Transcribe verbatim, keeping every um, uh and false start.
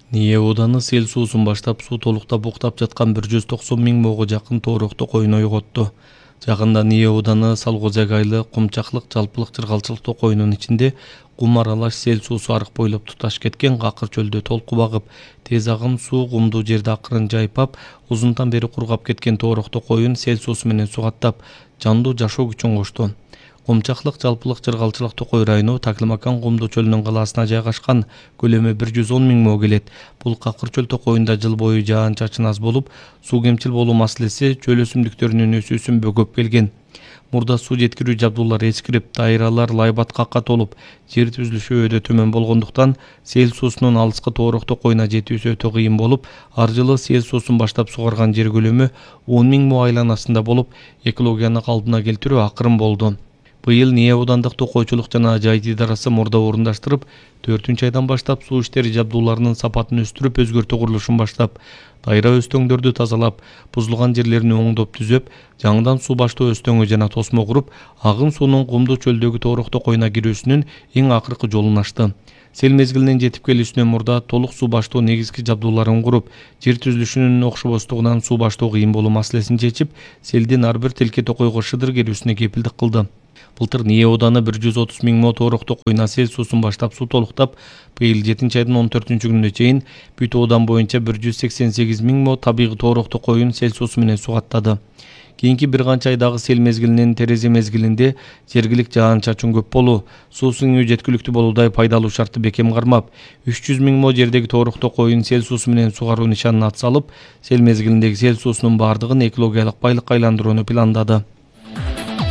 Ние Ооданы сел суусун баштап суу толуктап уктап жаткан бир жүз токсон миң моого жакын тоорокто коюн ойготту. Жакында Ние Ооданы Салгозек айлы Кумчаклык жалпылык чыргалчылык токоюнун ичинде кум аралаш сел суусу арык бойлоп туташ кеткен Какыр чөлдө толку багып, тез агым суу кумдуу жерди акырын жайпап, узунтан бери кургап кеткен тоорокто коюн сел суусу менен сугаттап, жандуу жашоо күчүн кошту. Кумчаклык жалпылык чыргалчылык Токой району Таклимакан кумдуу чөлүнүн калаасына жайгашкан, көлөмү бир жүз он миң мо келет. Бул Какыр чөл токоюнда жыл бою жаан-чачын аз болуп, суу кемчил болуу маселеси чөл өсүмдүктөрүнүн өсүүсүн бөгөп келген. Мурда суу жеткирүү жабдуулары эскирип, дайралар лайбаткакка толуп, жер түзүлүшү өтө төмөн болгондуктан сел суусунун алыскы тоорокто коюна жетүүсү өтө кыйын болуп, ар жылы сел суусун баштап сугарган жер көлөмү он миң мо айланасында болуп, экологияны калыбына келтирүү акырын болду. Быйыл Ние Оодандык токойчулук жана жайыт идарасы мурда орундаштырып, төртүнчү айдан баштап суу иштери жабдууларынын сапатын өстүрүп, өзгөртүү курулушун баштап, дайра өстөңдөрдү тазалап, бузулган жерлерин оңдоп түзөп, жаңыдан суу баштоо өстөңү жана тосмо куруп, агын суунун кумдуу чөлдөгү тоорокто коюна кирүүсүнүн эң акыркы жолун ачты. Сел мезгилинин жетип келүүсүнөн мурда толук суу баштоо негизги жабдууларын куруп, жер түзүлүшүнүн окшобостугунан суу баштоо кыйын болуу маселесин чечип, селдин ар бир тилке токойго шыдыр келүүсүнө кепилдик кылды. Былтыр Ние Ооданы бир жүз отуз миң мо тоорокто коюна сел суусун баштап суу толуктап, быйыл жетинчи айдын он төртүнчү күнүнө чейин бүт Оодан боюнча бир жүз сексен сегиз миң мо табигый тоорокто коюн сел суусу менен сугаттады. Кийинки бир канча айдагы сел мезгилинин терезе мезгилинде жергилик жаан-чачын көп болуу, суу сыңуу жеткиликтүү болуудай пайдалуу шартты бекем кармап, үч жүз миң мо жердеги тоорокто коюн сел суусу менен сугаруу нишанын ат салып, сел мезгилиндеги сел суусунун бардыгын экологиялык байлыкка айландырууну пландады.